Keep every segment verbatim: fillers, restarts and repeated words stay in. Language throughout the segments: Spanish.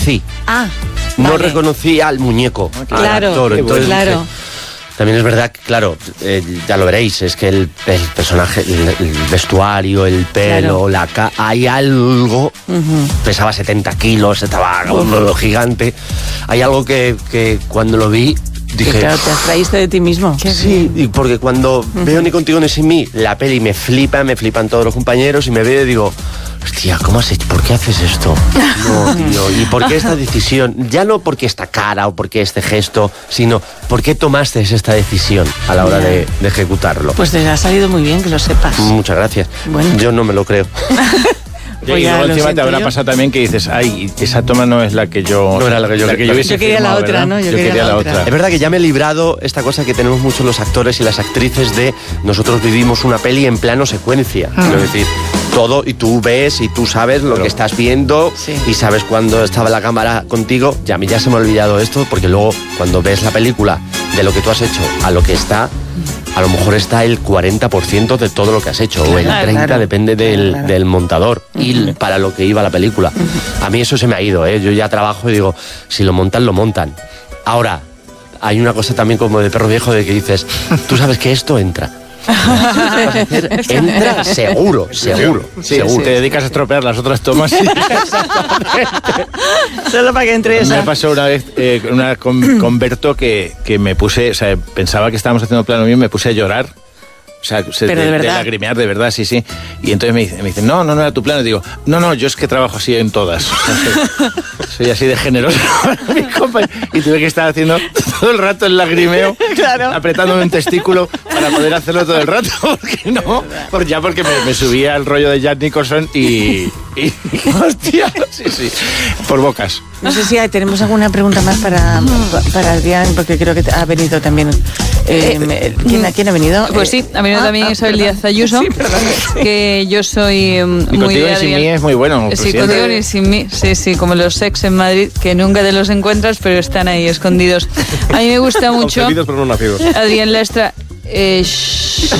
reconocí. Ah, No vale. reconocí al muñeco, Claro, al actor. Entonces, claro. dije, también es verdad que, claro, eh, ya lo veréis, es que el, el personaje, el, el vestuario, el pelo, Claro. la ca hay algo, Ujú. pesaba setenta kilos, estaba uh, gigante. Hay algo que, que cuando lo vi Que dije... claro, te abstraíste de ti mismo. Sí, y porque cuando veo Ni contigo ni sin mí, la peli me flipa, me flipan todos los compañeros y me veo y digo, hostia, ¿cómo has hecho? ¿Por qué haces esto? No, tío, ¿y por qué esta decisión? Ya no porque esta cara o porque este gesto, sino ¿por qué tomaste esta decisión a la hora de, de ejecutarlo? Pues te ha salido muy bien, que lo sepas. Muchas gracias. Bueno. Yo no me lo creo. Pues y ya luego lo encima te siento habrá yo. pasado también que dices, ay, esa toma no es la que yo... No era la que yo- hubiese Yo quería la firmado, otra, ¿verdad? ¿no? Yo Yo quería quería la la otra. otra. Es verdad que ya me he librado esta cosa que tenemos mucho los actores y las actrices de nosotros vivimos una peli en plano secuencia. Ah. Es decir, todo y tú ves y tú sabes lo Pero- que estás viendo Sí. y sabes cuando estaba la cámara contigo. Ya a mí ya se me ha olvidado esto porque luego cuando ves la película de lo que tú has hecho a lo que está, a lo mejor está el cuarenta por ciento de todo lo que has hecho o el Claro, treinta por ciento, claro. depende del, Claro. del montador y para lo que iba la película. A mí eso se me ha ido, ¿eh? Yo ya trabajo y digo, si lo montan, lo montan. Ahora, hay una cosa también como de perro viejo de que dices, tú sabes que esto entra. Entra seguro, seguro, Sí, seguro. te dedicas a estropear las otras tomas. Solo para que entre Me esa. pasó una vez eh, una con, con Berto que, que me puse, o sea, pensaba que estábamos haciendo plano mío y me puse a llorar. O sea, se- Pero de verdad. lagrimear, de verdad, sí, sí. Y entonces me dice, me dice, no, no, no era tu plano. Y digo, no, no, yo es que trabajo así en todas. O sea, soy, soy así de generoso. Mi compañero. Y tuve que estar haciendo todo el rato el lagrimeo, Claro. apretándome un testículo para poder hacerlo todo el rato. Porque no, por, ya porque me, me subía el rollo de Jack Nicholson y, y hostia, sí, sí, por bocas. No sé si hay- tenemos alguna pregunta más para, para Adrián, porque creo que ha venido también. Eh, me- ¿quién, ha- quién ha venido? Pues sí, ha venido Ah, también ah, Isabel perdón. Díaz Ayuso, Sí, perdón, sí. que yo soy mm, Y muy contigo de y sin Adrián. mí es muy bueno. Sí, presidente. contigo ni sin mí, sí, sí, como los ex en Madrid, que nunca te los encuentras, pero están ahí escondidos. A mí me gusta mucho Concebidos pero no nacidos. Adrián Lastra. Eh, shh.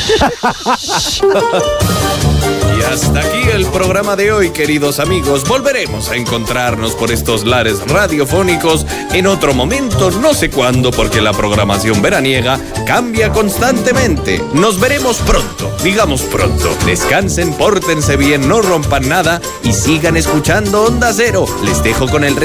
Y hasta aquí el programa de hoy, queridos amigos. Volveremos a encontrarnos por estos lares radiofónicos en otro momento, no sé cuándo, porque la programación veraniega cambia constantemente. Nos veremos pronto, digamos pronto. Descansen, pórtense bien, no rompan nada y sigan escuchando Onda Cero. Les dejo con el